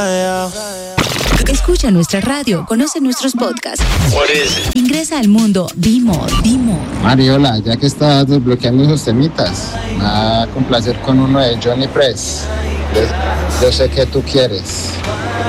Escucha nuestra radio, conoce nuestros podcasts. Ingresa al mundo B-Mod. Mariola, ya que estás desbloqueando esos temitas, me va a complacer con uno de Johnny Press. Yo sé que tú quieres.